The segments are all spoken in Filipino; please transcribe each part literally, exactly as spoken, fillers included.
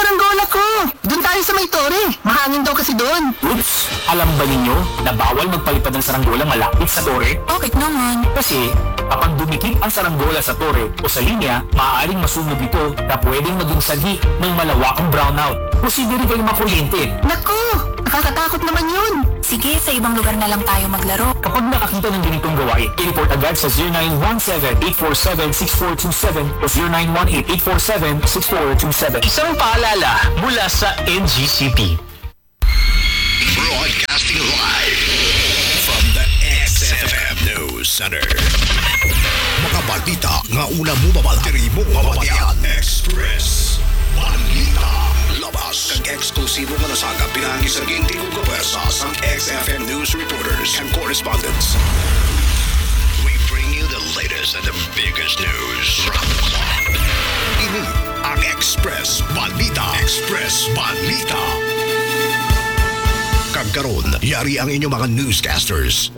saranggola ko. Doon tayo sa may tore. Mahangin daw kasi doon. Oops! Alam ba ninyo na bawal magpalipad ng saranggola malapit sa tore? Bakit naman? Kasi kapag dumikit ang saranggola sa tore o sa linya, maaaring masunog ito na pwedeng maging sanhi ng malawakang brownout. Posible rin kayong makuryente. Naku! Nakakatakot naman yun. Sige, sa ibang lugar na lang tayo maglaro. Kapag nakakita ng ganitong gawain, i-report agad sa zero nine one seven, eight four seven, six four two seven o zero nine one eight, eight four seven, six four two seven. Isang paalala mula sa N G C P. Broadcasting live from the X F M News Center. Mga balita nga una mo mabalakiri mo mabatian. Express Balita. Labas kag eksklusibo nga nasaga pinangi sa ginti kong kapwersa sa X F M News reporters and correspondents. We bring you the latest and the biggest news. Rock the clock. Ini ang Express Balita. Express Balita. Kagkaroon, yari ang inyong mga newscasters.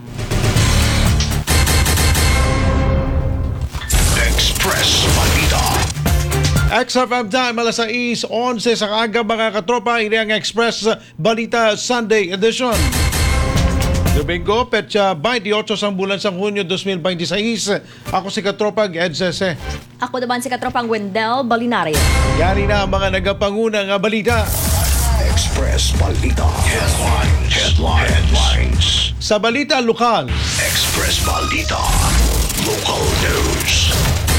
Express Balita. X F M Time, alas sais, onse sa kaagap mga katropa, ini ang Express Balita Sunday Edition. Domingo, petsa twenty-eight sang bulan sang Hunyo twenty twenty-six. Ako si Katropag Ed Cese. Ako naman si Katropang Wendell Balinario. Yari na ang mga nagapanguna nga balita. Express Balita. Headlines. Headlines. Headlines. Sa balita lokal, Express Balita. Local news.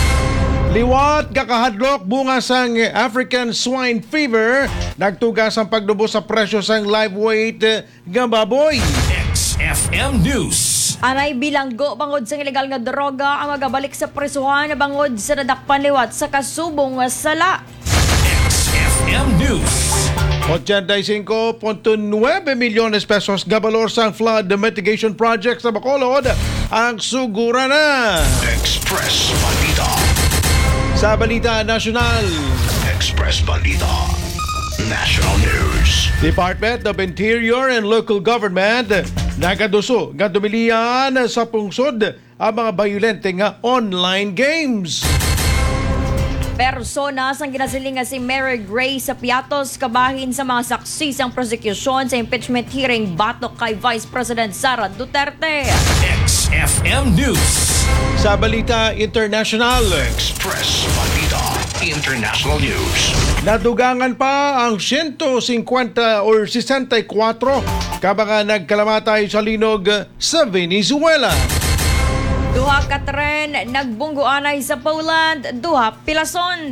liwat kakahadlok bunga sang African Swine Fever, nagtugas ang pagdubo sa presyo sang live weight nga baboy. X F M News. Anay bilanggo bangod sa ilegal nga droga ang magabalik sa presuhan bangod sa nadakpan liwat sa kasubong nga sala. X F M News. eighty-five point nine milyones pesos gabalor sang flood mitigation project sa Bacolod ang sugura na. Express Balita. Sa balita nasyonal, Express Balita. National News. Department of Interior and Local Government nagaduso nga dumilian sa pungsod ang mga bayolente nga online games. Personas ang ginasiling nga si Mary Grace sa Piatos kabahin sa mga saksi sang prosecution sa impeachment hearing batok kay Vice President Sara Duterte. X F M News. Sa balita international, Express Balita. International News. nadugangan pa ang one fifty or sixty-four kabanga nagkalamatay sa linog sa Venezuela. Duha ka tren nagbungguanay sa Poland, duha pilason.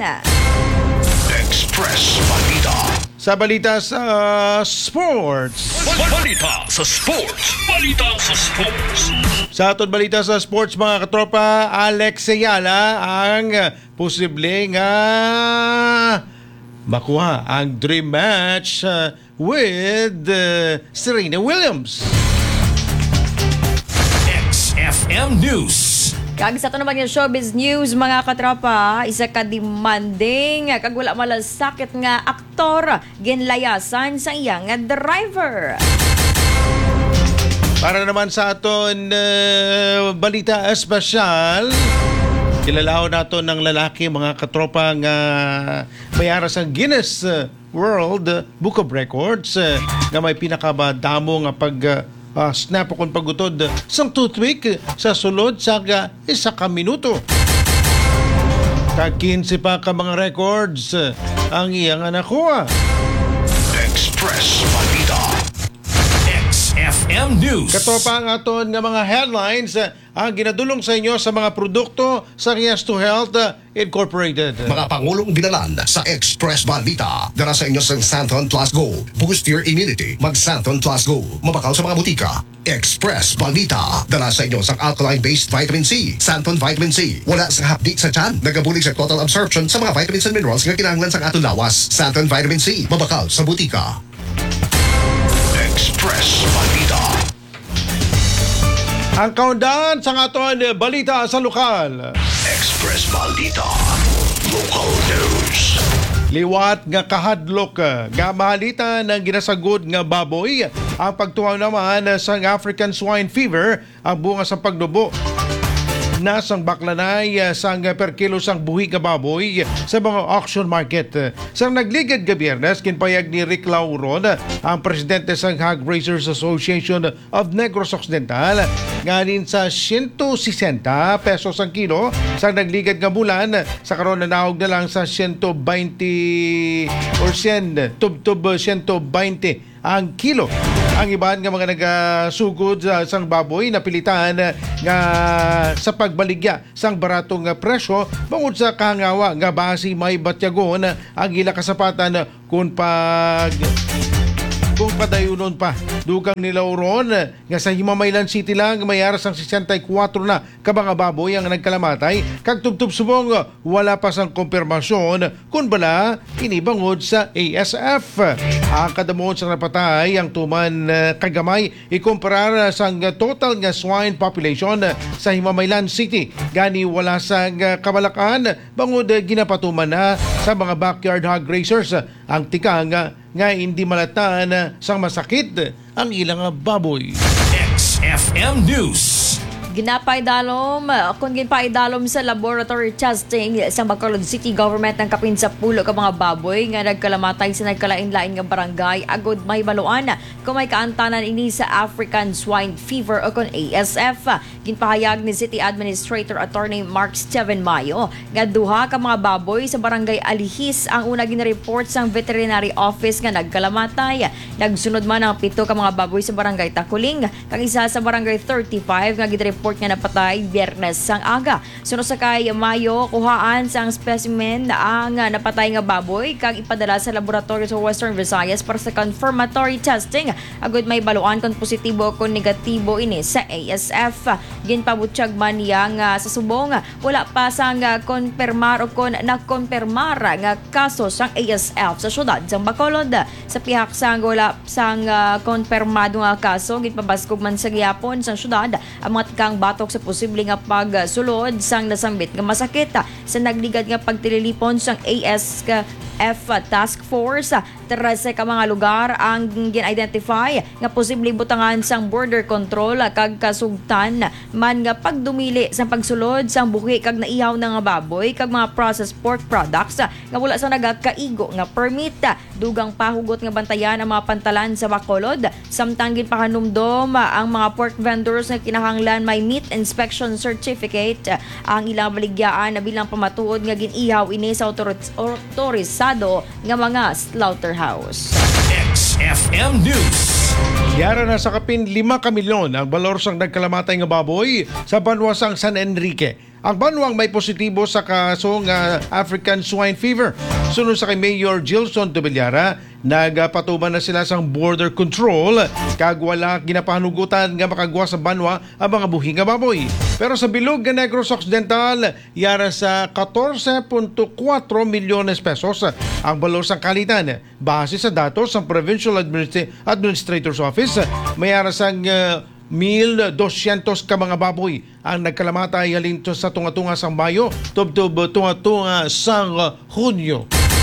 Express Balita. Sa balita sa sports, Balita sa sports. Balita sa sports. sa atong balita sa sports mga katropa, Alex Ayala ang posible nga makuha ang dream match uh, with uh, Serena Williams. X F M News. Kag sa ito naman yung showbiz news mga katropa, isa ka demanding kag wala malasakit nga aktor ginlayasan sa iyang nga driver. Para naman sa aton uh, balita espesyal, kilalaon nato ng lalaki mga katropa nga mayara sa Guinness World Book of Records uh, nga may pinakabadamo nga pag uh, uh, snap akong pagutod sang toothpick sa sulod sa uh, isa ka minuto. Kakinsi pa ka mga records uh, ang iyang nakuha. Express Balita. X F M News. Katopa ang aton nga mga headlines uh, ang ginadulong sa inyo sa mga produkto sa Yes to Health uh, Incorporated. Mga Pangulong binalan sa Express Balita. Dara sa inyo sa Santon Plus Go. Boost your immunity. Mag Santon Plus Go. Mabakaw sa mga butika. Express Balita. Dara sa inyo sa alkaline-based vitamin C. Santon Vitamin C. Wala sa hapdi sa tiyan. Nagabulig sa total absorption sa mga vitamins and minerals nga kinahanglan sa aton lawas. Santon Vitamin C. Mabakaw sa butika. Express Balita. Ang kaundan sa aton balita sa lokal. Express Balita. Local news. Liwat nga kahadlok nga mahalita ng ginasagod nga baboy ang pagtuhaw naman sa African Swine Fever ang bunga sa pagdubo. nasang baklanay uh, sang per kilo sang buhi nga baboy sa mga auction market. Sang nagligad ga Biyernes, kinpayag ni Rick Lauron, ang presidente sang Hog Raisers Association of Negros Occidental, nganin sa one hundred sixty pesos ang kilo sang nagligad nga bulan, sa karon na naog na lang sa one hundred twenty or cien, tub-tub one hundred twenty ang kilo. Ang iban nga mga nagasugod sa sang baboy napilitan nga sa pagbaligya sang baratong nga presyo bangod sa kahangawa nga base may batyagon ang ila kasapatan kung pag kung padayunon pa. Dugang ni Lauron nga sa Himamaylan City lang mayara sang sixty-four na ka mga baboy ang nagkalamatay kag tubtub subong wala pa sang kumpirmasyon kung bala inibangod sa A S F. Ang kadamon sang napatay ang tuman uh, kagamay ikumparar sang total nga swine population sa Himamaylan City. Gani wala sang uh, kabalakan bangod uh, ginapatuman na sa mga backyard hog raisers ang tikang uh, nga hindi malatan sang masakit ang ilang baboy. X F M News. Ginapay dalom, kung ginapay dalom sa laboratory testing sa Bacolod City Government ng kapin sa pulo ka mga baboy nga nagkalamatay sa nagkalain-lain nga barangay agod may baluan kung may kaantanan ini sa African Swine Fever o kon A S F. Ginpahayag ni City Administrator Attorney Mark Steven Mayo nga duha ka mga baboy sa barangay Alihis ang una ginreport sang veterinary office nga nagkalamatay. Nagsunod man ang pito ka mga baboy sa barangay Takuling kag isa sa barangay thirty-five nga ginreport report nga napatay Biyernes sang aga. Sunod sa kay Mayo, kuhaan sang specimen na ang napatay nga baboy kag ipadala sa laboratorio sa Western Visayas para sa confirmatory testing. Agud may baluan kung positibo o kung negatibo ini sa A S F. Ginpabutyag man niya nga sa subong wala pa sang konfirmar o kung nakonfirmar nga kaso sang A S F sa syudad sang Bacolod. Sa pihak sang wala sang uh, konfirmado nga kaso, ginpabaskog man sa gihapon sang syudad ang mga tikang batok sa posible nga pagsulod sang nasambit nga masakit sa nagligad nga pagtililipon sang A S F Task Force. Terese ka mga lugar ang gin-identify nga posibleng butangan sang border control kag kasugtan man nga pagdumili sa pagsulod sang buhi kag naihaw na nga baboy kag mga processed pork products nga wala sa nagakaigo nga permit. Dugang pahugot nga bantayan ang mga pantalan sa Bacolod samtang ginpakanumdom ang mga pork vendors nga kinahanglan may meat inspection certificate ang ilang baligyaan na bilang pamatuod nga ginihaw ini sa otorisado nga mga slaughterhouse. X F M News. Yara na sa kapin lima ka milyon ang balor sang nagkalamatay nga baboy sa banwa sang San Enrique. Ang banwang may positibo sa kaso nga African Swine Fever. Sunod sa kay Mayor Gilson Tubilyara, nagpatuman na sila sang border control kag wala ginapahanugutan nga makagwa sa banwa ang mga buhi nga baboy. Pero sa bilog nga Negros Occidental, yara sa fourteen point four milyones pesos ang balor sang kalitan. Base sa datos ng Provincial Administ- Administrator's Office, may yara sang uh, one thousand two hundred ka mga baboy ang nagkalamatay halin sa tunga-tunga sang Mayo, tubtub tunga-tunga sang Hunyo.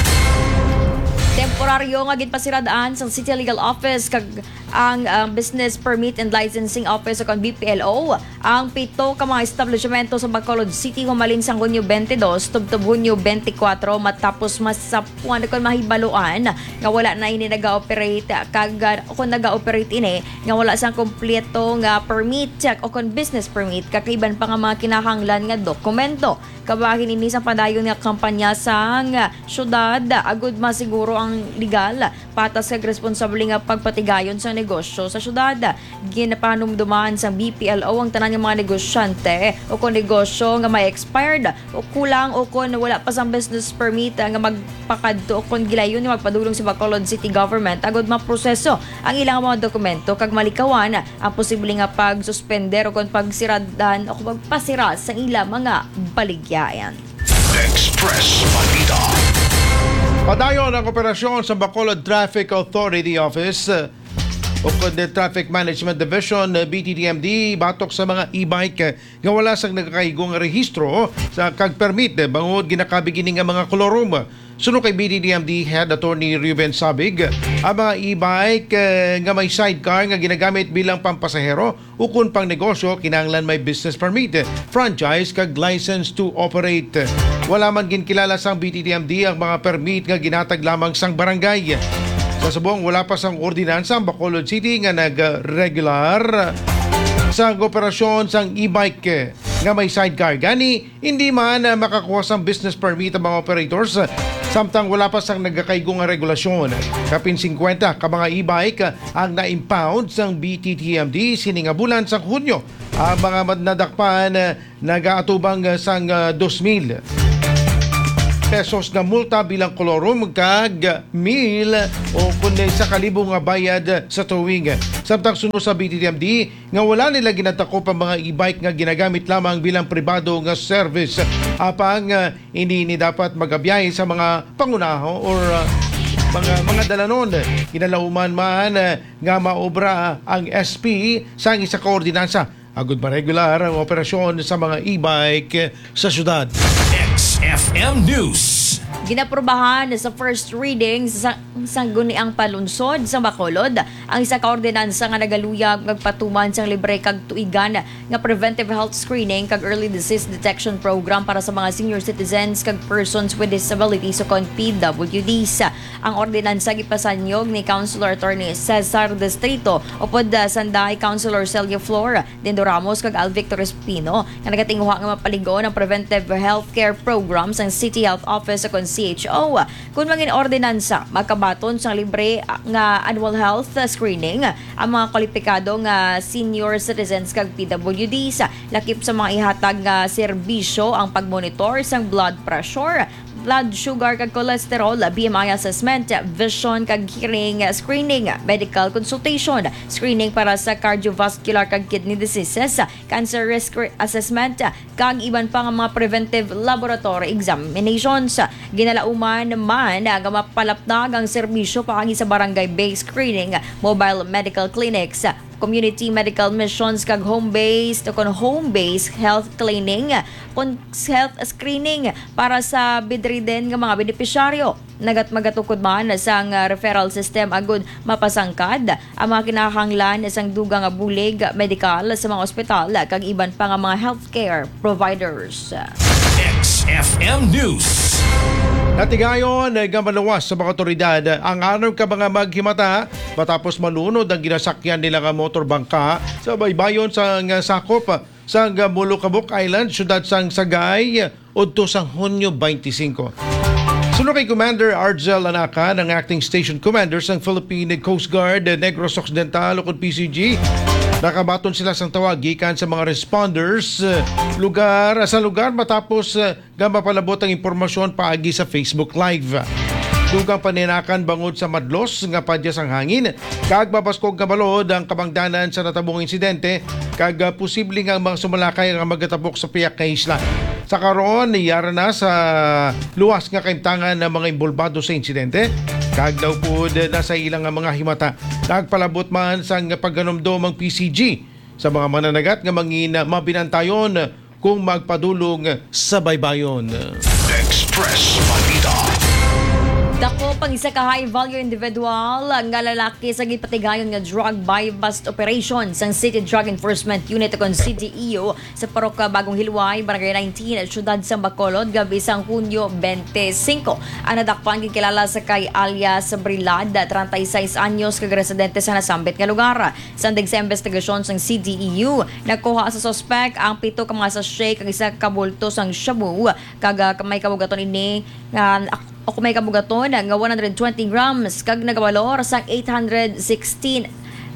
Temporaryo nga ginpasiradaan sa City Legal Office kag ang uh, Business Permit and Licensing Office o B P L O ang pito ka mga establishmento sa Bacolod City humalin sang Hunyo twenty-two tubtub Hunyo twenty-four matapos masapuan kon mahibaluan nga wala na ini naga-operate kag kung naga-operate ini nga wala sang kompleto nga permit check o kon business permit kakiban pa nga mga kinahanglan nga dokumento. Kabahin ini sa padayon nga kampanya sang syudad agud masiguro ang legal patas kag responsable nga pagpatigayon sa negosyo sa syudad. Ginapanumduman sa B P L O ang tanan nga mga negosyante o kung negosyo nga may expired o kulang o kung wala pa sang business permit nga magpakadto o kung gilayon nga magpadulong sa Bacolod City Government agud maproseso ang ilang mga dokumento kag malikawan ang posible nga pagsuspender o kung pagsiradan o kung pagpasira sa ilang mga baligyan. Express Balita. Padayon ang operasyon sa Bacolod Traffic Authority Office o the Traffic Management Division B T D M D batok sa mga e-bike nga wala sang nagkakaigong rehistro sa kag permit bangod ginakabigini nga mga kolorum. Suno kay B D D M D Head Attorney Ruben Sabig, ang mga e-bike eh, nga may sidecar nga ginagamit bilang pampasahero ukon pang negosyo kinahanglan may business permit, franchise kag license to operate. Wala man ginkilala sang B D D M D ang mga permit nga ginatag lamang sang barangay. Sa subong wala pa sang ordinansa ang Bacolod City nga nag-regular sang operasyon sang e-bike nga may sidecar. Gani, hindi man uh, makakuha sang business permit ang mga operators uh, samtang wala pa sang nagkakaigo nga regulasyon. Kapin fifty ka mga e-bike uh, ang na-impound sang B T T M D sininga bulan sang Hunyo. Ang mga nadakpan uh, nag-aatubang uh, sang uh, two thousand pesos na multa bilang kolorum kag mil o kundi sa kalibong nga bayad sa tuwing. Samtang sunod sa B T T M D nga wala nila ginatakop ang mga e-bike nga ginagamit lamang bilang pribado nga service. Apang uh, hindi ni dapat magabiyahe sa mga pangunaho or uh, mga mga dalanon. Kinalauman man uh, nga maobra ang S P sa isa ka ordinansa. Agud ba regular ang operasyon sa mga e-bike sa syudad. X F M News. Ginaprobahan sa first reading sa sangguniang palunsod sa Bacolod ang isa ka ordinansa nga nagaluyag magpatuman sang libre kag tuigan nga preventive health screening kag early disease detection program para sa mga senior citizens kag persons with disabilities o kon P W Ds. Ang ordinansa gipasanyog ni Councilor Attorney Cesar Distrito upod sanday Councilor Celia Flor, Dindo Ramos kag Al Victor Espino nga nagatinguha nga mapaligon ang preventive healthcare program sa City Health Office sa C H O. Kung mangin ordinansa, makabaton sa libre nga annual health screening ang mga kwalipikado nga senior citizens kag P W Ds. Lakip sa mga ihatag nga serbisyo ang pagmonitor sang blood pressure, blood sugar kag cholesterol, B M I assessment, vision kag hearing screening, medical consultation, screening para sa cardiovascular kag kidney diseases, cancer risk assessment, kag iban pa nga mga preventive laboratory examinations. Ginalauman man nga mapalapdag ang serbisyo paagi sa barangay-based screening, mobile medical clinics, community medical missions kag home-based o kon home-based health cleaning, kon health screening para sa bedridden nga mga benepisyaryo. Nagat magatukod man sang referral system agud mapasangkad ang mga kinahanglan sang dugang nga bulig medikal sa mga ospital kag iban pa nga mga healthcare providers. X F M News. Natigayon nga malawas sa mga otoridad ang anong ka mga maghimata matapos malunod ang ginasakyan nila nga motorbangka sa baybayon sa nga sakop sa Molokabok Island, syudad sang Sagay, udto sang Hunyo twenty-five. Sunod kay Commander Arzel Anaka ng Acting Station Commander sang Philippine Coast Guard Negros Occidental o P C G. Nakabaton sila sang tawag gikan sa mga responders lugar sa lugar matapos uh, gamba palabot ang impormasyon paagi sa Facebook Live. Dugang paninakan bangod sa madlos nga padya sang hangin kag babaskog kabalod ang kabangdanan sa natabong insidente kag uh, posible nga mga sumalakay nga magatapok sa piyak ka isla. Sa karon niyara na sa luwas nga kaimtangan ng mga involbado sa insidente kag daw po nasa ilang nga mga himata. Nagpalabot man sang pagganomdom ang P C G sa mga mananagat nga mangin mabinantayon kung magpadulong sa baybayon. Express Balita. Dako pang isa ka high-value individual nga lalaki sa gipatigayon nga drug buy-bust operation sang City Drug Enforcement Unit o C D E O sa Parokya Bagong Hilway, Barangay nineteen at Syudad sa Bacolod gabi sang Hunyo twenty-five. Ang nadakpan gikilala sa kay alias Brilad, thirty-six anyos kag residente sa nasambit nga lugar. Sa ndig sa investigasyon sang C D E U, nakuha sa suspect ang pito ka mga sachet kag isa ka bulto sang shabu kag may kabugaton ini nga o kung may kabugaton nga one hundred twenty grams kag nagabalor sang eight hundred sixteen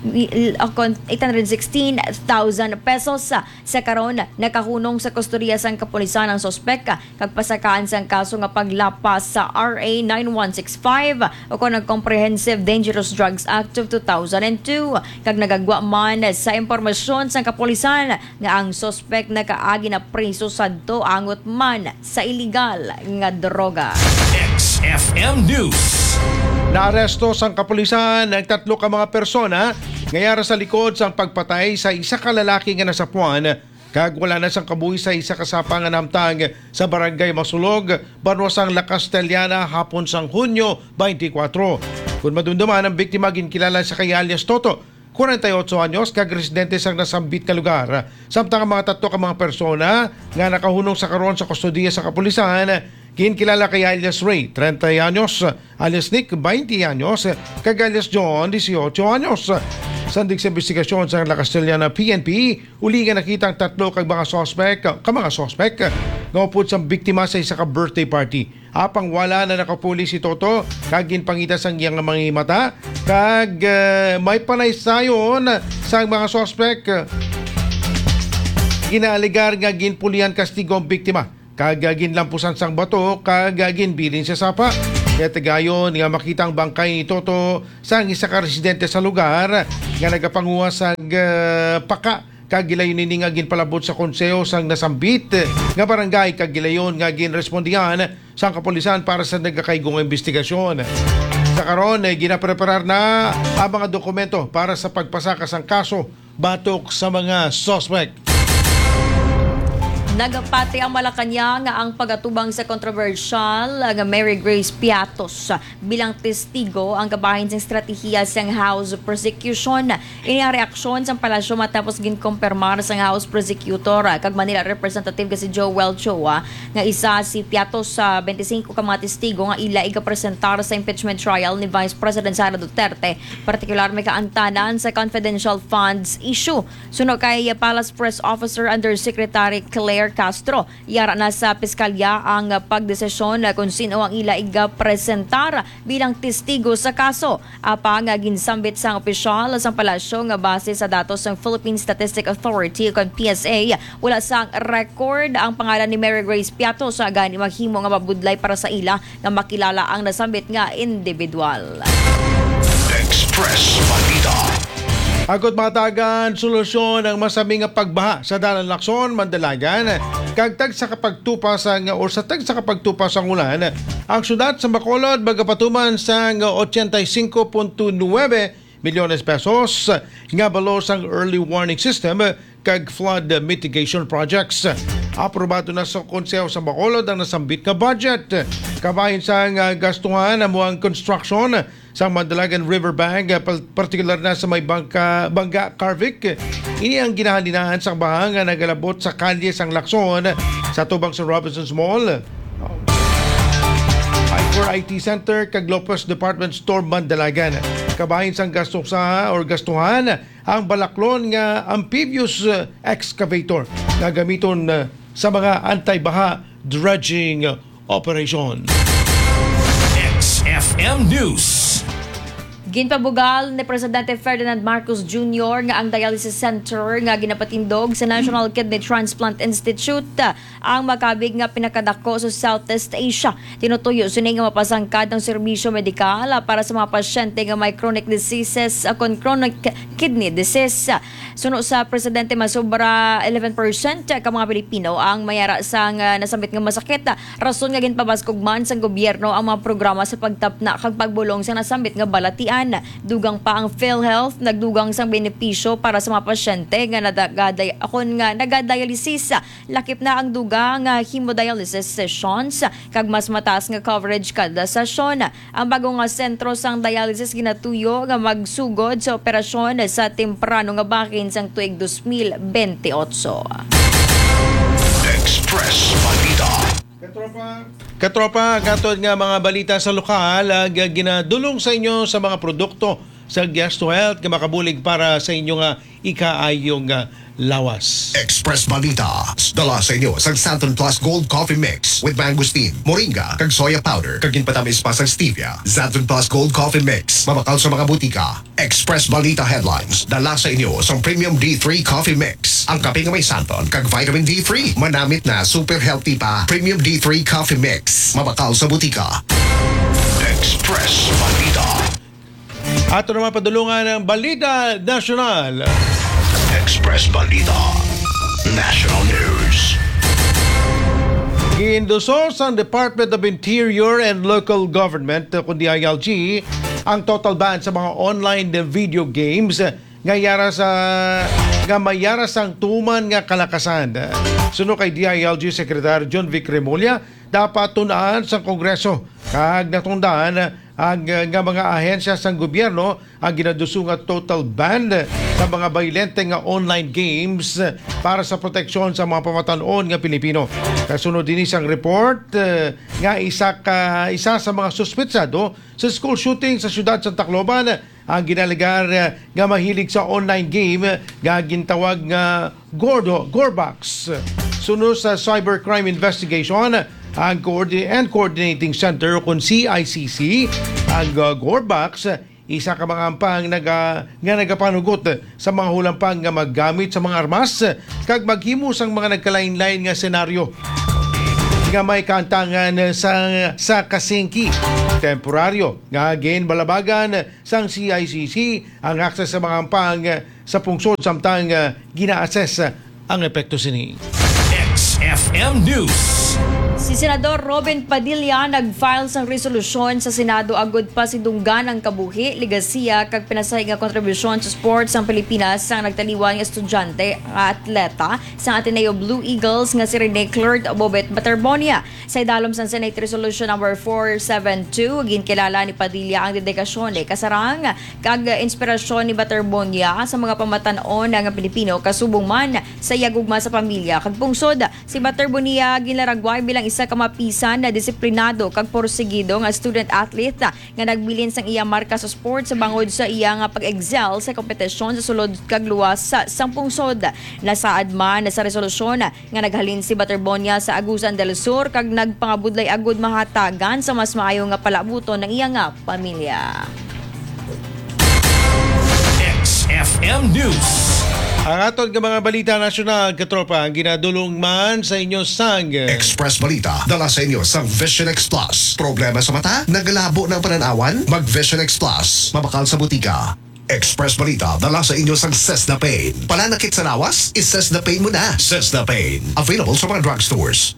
thousand pesos. Sa karon nakahunong sa kustodiya sang kapulisan ang suspek kag pasakaan sang kaso nga paglapas sa R A ninety-one sixty-five o kon ang Comprehensive Dangerous Drugs Act of two thousand two. Kag nagagwa man sa impormasyon sang kapulisan nga ang suspek nakaagi na preso sadto angot man sa illegal nga droga. X F M News. Naaresto sang kapulisan ang tatlo ka mga persona ngayara sa likod sang pagpatay sa isa ka lalaki nga nasapuan Kag wala na sang kabuhisay sa kasapangan namtang sa barangay Masulog, Banwasang La Castellana hapon sang Hunyo twenty-four. Kung madumduman ang biktima ginkilala sa kay alias Toto, forty-eight anyos, kag residente sang nasambit ka lugar. Samtang ang mga tatlo ka mga persona nga nakahunong sa karon sa kustodiya sa kapulisan, kinkilala kay alias Ray, thirty anyos, alias Nick, twenty anyos, kag alias John, eighteen anyos. Sandig sa investigasyon sa La Castellana P N P, uli nga nakita ang tatlo kag mga sospek, ka mga sospek, nga upod sa biktima sa isa ka birthday party. Apang wala na nakapuli si Toto, kag ginpangita sang iyang mga mata, kag uh, may panaysayon sa mga sospek. Ginaligar nga ginpulian kastigo ang biktima, kag uh, ginlampusan sang bato, kag uh, ginbilin sa sapa. Kaya tagayon nga makita ang bangkay ni Toto sa isa ka residente sa lugar nga nagapanguha sa uh, paka kag gilayon ni nga ginpalabot sa konseho sang nasambit nga barangay, kag gilayon nga ginrespondihan sa kapulisan para sa nagkakaigong investigasyon. Sa karon eh, ginapreparar na ang mga dokumento para sa pagpasaka sang kaso batok sa mga suspect. Nagapati ang Malacanang nga ang pagatubang sa controversial nga Mary Grace Piatos bilang testigo ang kabahin sa estratehiya sa House Prosecution. Ini ang reaksyon sa palasyo matapos ginkompirmar sa House Prosecutor kag Manila Representative si Joel Choa nga isa si Piatos sa twenty-five ka mga testigo nga ila igapresentar sa impeachment trial ni Vice President Sara Duterte, partikular may kaantanan sa confidential funds issue. Suno kay Palace Press Officer Undersecretary Claire Castro, yara na sa piskalya ang pagdesisyon kung sino ang ila iga-presentar bilang testigo sa kaso. Apang ginsambit sang opisyal sa palasyo nga base sa datos ng Philippine Statistic Authority kon P S A, wala sang record ang pangalan ni Mary Grace Piatos sa gani maghimo nga mabudlay para sa ila nga makilala ang nasambit nga individual. Express Balita. Agot matagan solusyon ang masaming nga pagbaha sa Dalan Lacson, Mandalagan, kag tag sa kapagtupas ang or sa tag sa kapagtupas ang ulan, ang syudad sa Bacolod magapatuman sa eighty-five point nine milyones pesos nga balo sang early warning system kag flood mitigation projects. Aprobado na sa konseho sa Bacolod ang nasambit nga budget. Kabahin sa uh, gastuhan amo ang construction sa Mandalagan Riverbank, partikular na sa may bangka, Bangga Carvic. Ini ang ginahalinahan sa bahang nga nagalabot sa kalye sang Lacson sa tubang sa Robinsons Mall, I T Center kag Lopez Department Store, Mandalagan. Kabahin sang gasto sa or gastuhan ang balaklon nga amphibious excavator na gamiton sa mga anti-baha dredging operation. X F M News. Ginpabugal ni Presidente Ferdinand Marcos Junior nga ang dialysis center nga ginapatindog sa National Kidney Transplant Institute ang makabig nga pinakadako sa Southeast Asia. Tinutuyo sini nga mapasangkad ng serbisyo medikal para sa mga pasyente nga may chronic diseases akon chronic kidney disease. Suno sa Presidente, masobra eleven percent ka mga Pilipino ang mayara sa nga nasambit nga masakit. Rason nga ginpabaskog man sa gobyerno ang mga programa sa pagtapna kag pagbulong sa nasambit nga balatian. Dugang pa ang PhilHealth nagdugang sang benepisyo para sa mga pasyente nga nagaday akon nga nagadialysis. Lakip na ang dugang nga hemodialysis sessions kag mas mataas nga coverage kada session. Ang bagong nga sentro sang dialysis ginatuyo nga magsugod sa operasyon sa temprano nga bahin sang tuig twenty twenty-eight. Express Balita. Katropa, Katropa, katod nga mga balita sa lokal, ag ginadulong sa inyo sa mga produkto sa Gas to Health nga makabulig para sa inyo nga ikaayong uh, lawas. Express Balita. Dala sa inyo sa Santon Plus Gold Coffee Mix with mangosteen, moringa, kag soya powder, kag ginpatamis pa sa stevia. Santon Plus Gold Coffee Mix. Mabakal sa mga butika. Express Balita Headlines. Dala sa inyo sa Premium D three Coffee Mix. Ang kape nga may Santon kag vitamin D three. Manamit na super healthy pa. Premium D three Coffee Mix. Mabakal sa butika. Express Balita. Ato naman padulungan ng Balita Nacional. Express Balita National News. Giindusos ang Department of Interior and Local Government kundi I L G ang total ban sa mga online video games nga yara sa nga mayaras ang tuman nga kalakasan. Suno kay D I L G Secretary John Vic Remulla, dapat tunaan sa Kongreso kag natundaan ang uh, nga mga ahensya sa gobyerno ang ginaduso nga total ban sa mga baylente nga online games para sa proteksyon sa mga pamatanon nga Pilipino. Kasunod din isang report uh, nga isa ka isa sa mga suspetsado sa school shooting sa siyudad sa Tacloban ang ginalagar uh, nga mahilig sa online game nga gintawag nga Gordo Gorbox. Sunod sa Cybercrime Investigation ang Coordin- and Coordinating Center kung C I C C, ang uh, Gorbox, isa ka mga ampang naga, nga nagapanugot sa mga hulampang nga maggamit sa mga armas kag maghimo sang mga nagkalain-lain nga senaryo nga may kantangan sa sa kasingki temporaryo nga again balabagan sang C I C C ang access sa mga ampang sa pungsod samtang uh, gina-assess ang epekto sini. X F M News. Si Senador Robin Padilla nag-file sang resolusyon sa Senado agud pa si dunggan ang kabuhi, ligasiya kag pinasay nga kontribusyon sa sports ang Pilipinas sang nagtaliwan nga estudyante nga atleta sa Ateneo Blue Eagles nga si Rene Clert Bobet Baterbonia. Sa idalom sang Senate Resolution number four seventy-two, ginkilala ni Padilla ang dedikasyon ni kasarang kag inspirasyon ni Baterbonia sa mga pamatanon nga Pilipino kasubong man sa yagugma sa pamilya kag pungsod. Si Baterbonia ginlaragway bilang isa ka mapisan na disiplinado kag porsigido nga student athlete nga nagbilin sang iya marka sa sports sa bangod sa iya nga pag-excel sa kompetisyon sa sulod kag luwas sa sampungsod. Nasaad man na sa resolusyon nga naghalin si Baterbonia sa Agusan del Sur kag nagpangabudlay agud mahatagan sa mas maayo nga palabuton ng iya nga pamilya. X F M News. Ang aton nga mga balita nasyonal katropa ang ginadulong man sa inyo sang Express Balita, dala sa inyo sa Vision X Plus. Problema sa mata? Nagalabo ng pananawan? Mag Vision X Plus. Mabakal sa butika. Express Balita, dala sa inyo sang Cesna Pain. Pananakit sa lawas? Is-Cesna Pain mo na. Cesna Pain. Available sa mga drugstores.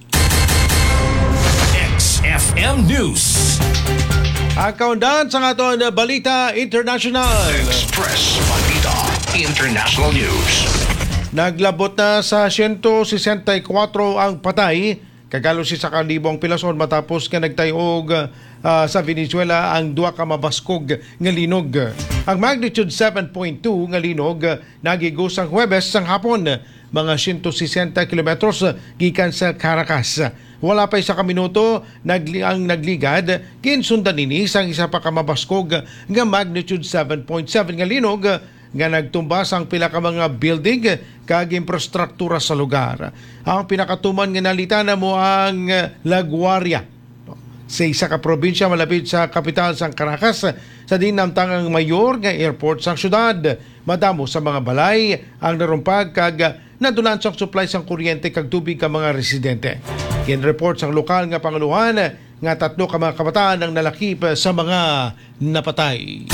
X F M News. ang kaundan sa aton balita international. Express Balita International News. Naglabot na sa one hundred sixty-four ang patay, kagalo si sa kalibong pilason matapos nga nagtayog uh, sa Venezuela ang duha ka mabaskog nga linog. Ang magnitude seven point two nga linog nagigos ang Huwebes sang hapon, mga one hundred sixty kilometros gikan sa Caracas. Wala pa isa ka minuto nagli ang nagligad kinsundan nini sang isa pa ka mabaskog nga magnitude seven point seven nga linog nga nagtumbas ang pila ka mga building kag infrastruktura sa lugar. Ang pinakatuman nga nalita na mo ang La Guaria sa isa ka probinsya malapit sa kapital sang Caracas, sa dinamtang ang mayor nga airport sang syudad. Madamo sa mga balay ang narumpag kag nadulan sang supply sang kuryente kag tubig ka mga residente. Kin-report sang lokal nga panguluhan nga tatlo ka mga kabataan ang nalakip sa mga napatay.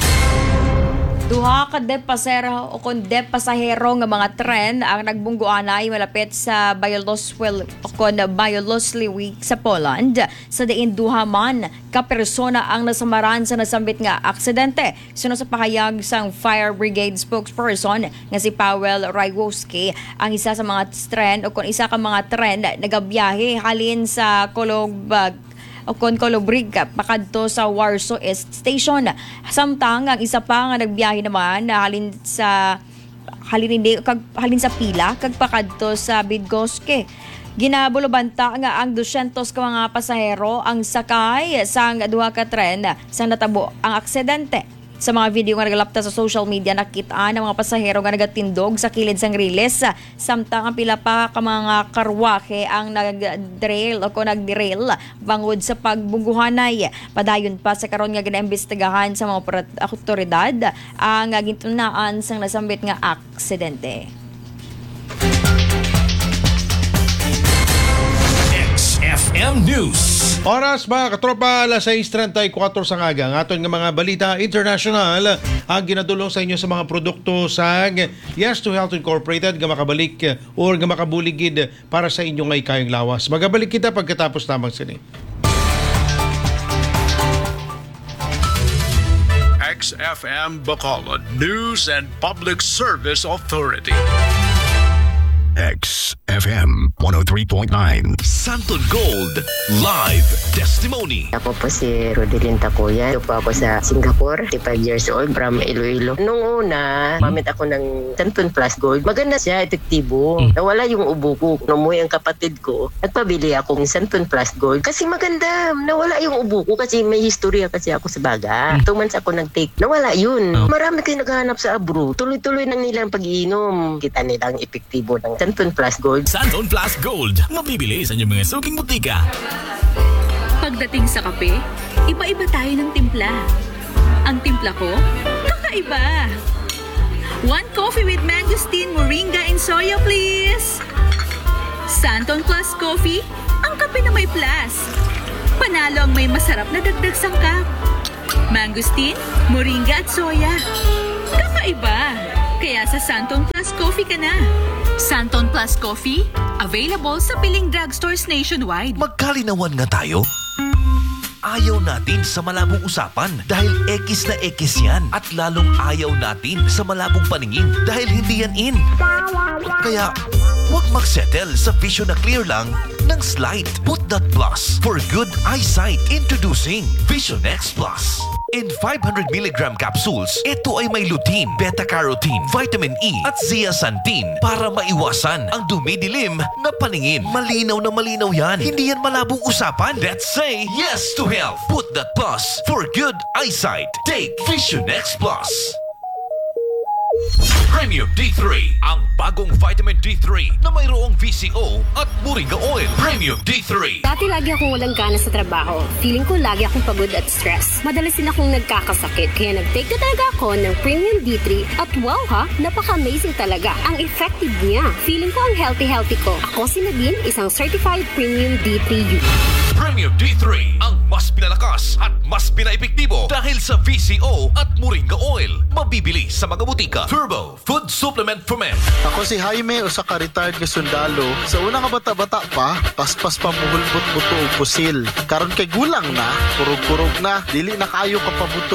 Duha ka depasero o kon depasahero nga mga tren ang nagbungguanay malapit sa Bieloswel o kon Bielosliwi sa Poland. Sa diin duha man ka persona ang nasamaran sa nasambit nga aksidente. Suno sa pahayag sang Fire Brigade spokesperson nga si Paweł Rajwowski, ang isa sa mga tren o kon isa ka mga tren nagabiyahe halin sa Kolobag o kon Kolobrig pakadto sa Warsaw East Station. Samtang ang isa pa nga nagbiyahe naman na halin sa halin hindi kag halin sa pila kag pakadto sa Bydgoszcz. Ginabulobanta nga ang two hundred ka mga pasahero ang sakay sang duha ka tren sang natabo ang aksidente. Sa mga video nga nagalapta sa social media, nakita ng mga pasahero nga nagatindog sa kilid sang riles, samtang ang pila pa ka mga karwahe ang nag-derail o kung nag-derail bangod sa pagbungguhanay. Padayon pa sa karon nga ginaimbestigahan sa mga otoridad ang gintunaan sang nasambit nga aksidente. X F M News. Oras mga katropa, alas sais trenta-cuatro sa ngaga. Ang aton nga mga balita international ang ginadulong sa inyo sa mga produkto sa Yes to Health Incorporated nga makabalik or nga makabuligid para sa inyo ngay kayong lawas. Magabalik kita pagkatapos namang sini. X X F M Bacolod News and Public Service Authority. X F M one oh three point nine. Santon Gold Live Testimony. Ako po si Rodelyn Takuya. Ito po ako sa Singapore, thirty-five years old, from Iloilo. Nung una, mamit ako ng Santon Plus Gold. Maganda siya, epektibo. Nawala yung ubo ko. Numuwi ang kapatid ko. Nagpabili akong Santon Plus Gold. Kasi maganda. Nawala yung ubo ko kasi may historya kasi ako sa baga. Two months ako nag-take. Nawala yun. Marami kayo naghahanap sa abro. Tuloy-tuloy nang nilang pag-iinom. Kita nilang epektibo ng Santon Plus Gold. Santon Plus Gold. Mabibili sa inyong mga suking butika. Pagdating sa kape, iba-iba tayo ng timpla. Ang timpla ko, kakaiba. One coffee with mangosteen, moringa, and soya, please. Santon Plus Coffee, ang kape na may plus. Panalo ang may masarap na dagdag sangkap. Mangosteen, moringa at soya. Kakaiba. Kaya sa Santon Plus Coffee ka na. Santon Plus Coffee, available sa piling drugstores nationwide. Magkalinawan nga tayo. Ayaw natin sa malabong usapan dahil ekis na ekis yan. At lalong ayaw natin sa malabong paningin dahil hindi yan in. Kaya, huwag magsettle sa vision na clear lang ng slight. Put that plus for good eyesight. Introducing Vision X Plus. In five hundred milligram capsules, ito ay may lutein, beta-carotene, vitamin E at zeaxanthin para maiwasan ang dumidilim na paningin. Malinaw na malinaw yan. Hindi yan malabong usapan. Let's say yes to health. Put that plus for good eyesight. Take Vision X Plus. Premium D three, ang bagong vitamin D three na mayroong V C O at moringa oil. Premium D three. Dati lagi akong walang gana sa trabaho. Feeling ko lagi akong pagod at stress. Madalas din akong nagkakasakit. Kaya nag-take na talaga ako ng Premium D three at wow ha, napaka-amazing talaga. Ang effective niya. Feeling ko ang healthy-healthy ko. Ako si Nadine, isang certified Premium D three user. Premium D three, ang mas pinalakas at mas pinaepektibo dahil sa V C O at moringa oil. Mabibili sa mga butika. Turbo Food Supplement for Men. Ako si Jaime, usa ka retired nga sundalo. Sa una ka bata-bata pa, paspas pa muhulbot buto og pusil. Karon kay gulang na, kurog-kurog na, dili na kayo kapabuto